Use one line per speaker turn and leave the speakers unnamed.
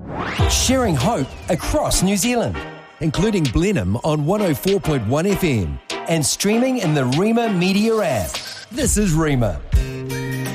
Sharing hope across New Zealand, including Blenheim on 104.1 FM and streaming in the Rima Media app. This is Rima.